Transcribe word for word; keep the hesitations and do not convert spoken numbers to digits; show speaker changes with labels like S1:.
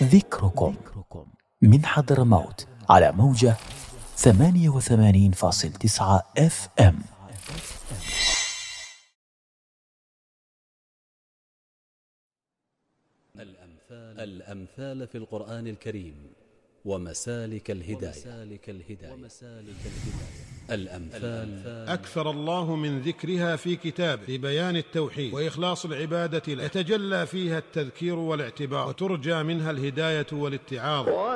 S1: ذكركم من حضرموت على موجة ثمانية وثمانين فاصلة تسعة اف ام.
S2: الأمثال, الأمثال في القرآن الكريم ومسالك الهداية. الأمثال
S3: أكثر الله من ذكرها في كتابه في بيان التوحيد وإخلاص العبادة له، يتجلى فيها التذكير والاعتبار، وترجى منها الهداية والاتعاظ.